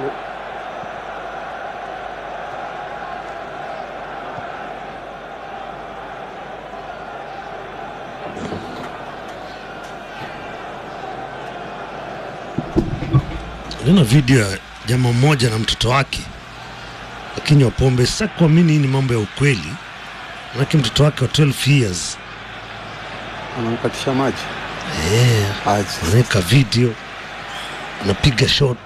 Nina video ya jamaa mmoja na mtoto wake akinywa pombe. Sasa kuamini ni mambo ya ukweli, lakini mtoto wake wa 12 years anamkatisha maji. Anaweka video, anapiga shot.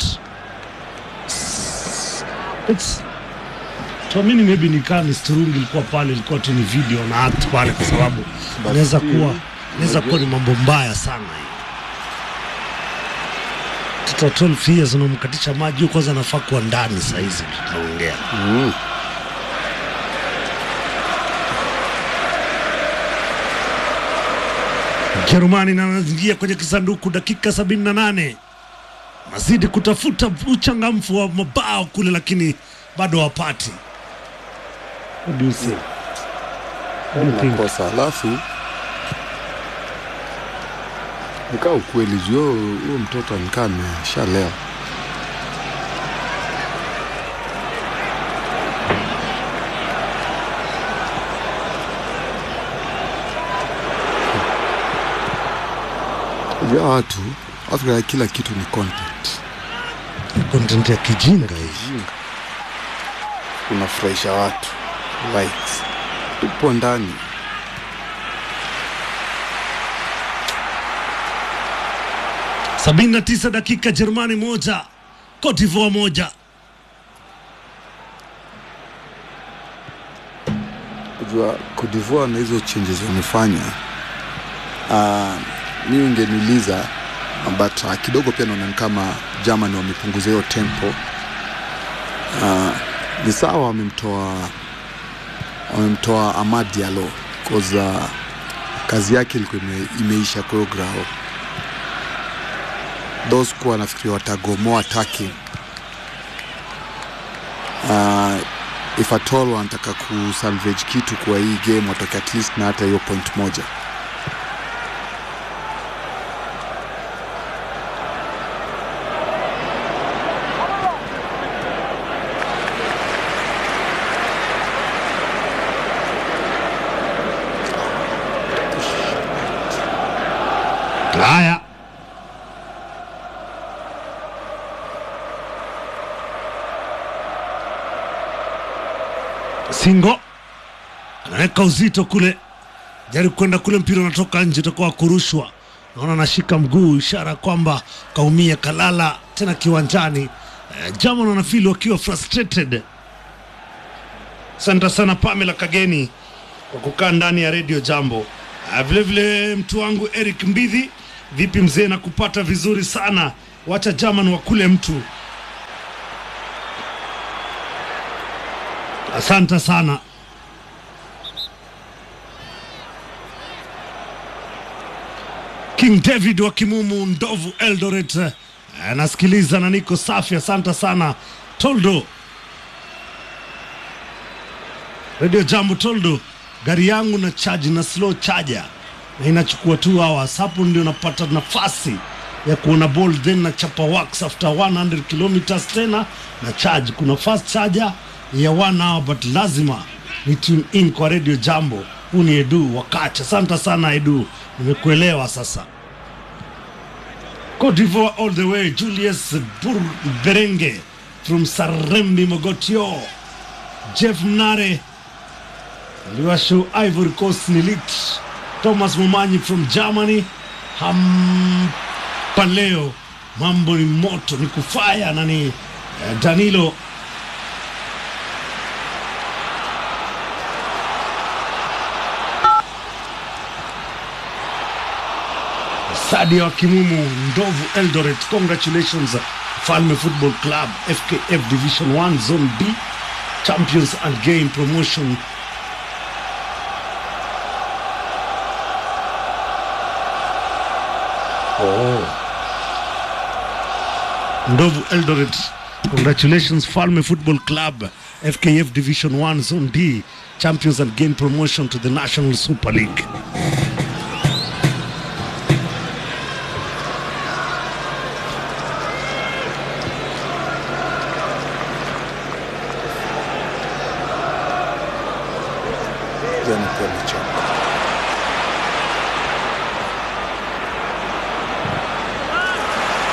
Tuamini maybe ni kama Sturungi ilikuwa pale, ilikuwa tu ni video na act pale, kwa sababu inaweza kuwa ni mambo mbaya sana hii. Mtoto 12 years unamkatisha maji, kwanza anafaa kuwa ndani saa hizi tunaongea. Jerumani na anaingia kwenye kisanduku dakika 78. Mazidi kutafuta uchangamfu wa mabao kule, lakini bado wapati. What do you say? Kosa alafu nikaa ukweli juu huyo mtoto nikaa ameshalewa. Watu kila kitu ni content ya kijinga hii. Unafurahisha watu, likes upo ndani. Sabini na 9 dakika, Jerumani 1 Cote d'Ivoire 1. Kujua Cote d'Ivoire na hizo changes wamefanya, mimi ungeniuliza, but kidogo pia naona kama Germany wamepunguza hiyo tempo. Ni sawa wamemtoa Amad Diallo because kazi yake ilikuwa imeisha kwa grao. Those kwa nafikiri watagomoa attacking. If at all wanataka kusalvage kitu kwa hii game, watoke at least na hata hiyo point moja. Haya, Singo anaweka uzito kule, jaribu kwenda kule, mpira unatoka nje, utakuwa kurushwa. Naona anashika mguu, ishara kwamba kaumia, kalala tena kiwanjani. German wanafeel wakiwa frustrated. Asante sana Pamela Kageni kwa kukaa ndani ya Radio Jambo. Vile vile mtu wangu Eric Mbidhi, vipi mzee, na kupata vizuri sana. Wacha German wakule mtu. Asante sana. King David wa Kimumu, Ndovu Eldoret, nasikiliza na niko safi. Asante sana Toldo, Radio Jambo. Toldo, gari yangu na charge na slow charger na inachukua 2 hours. Hapo ndio napata nafasi ya kuona ball, then na chapa wax after 100 kilometers tena na charge. Kuna fast charger ya 1 hour, but lazima ni tune in kwa Radio Jambo. Huu ni Edu Wakacha. Asante sana Edu, nimekuelewa sasa. Cote d'Ivoire all the way, Julius Berenge from Sarembi Mogotio, Jeff Mnare Liwashu Ivory Coast Nilit, Thomas Mumanyi from Germany. Paleo mambo ni moto, ni kufaya na ni Danilo Sadia wa Kimumu, Ndovu Eldoret. Congratulations Falme Football Club, FKF Division 1 Zone B champions and gain promotion. Ndovu Eldoret, congratulations Falme Football Club, FKF Division 1 Zone D champions and gain promotion to the National Super League. Jana pia amechapa.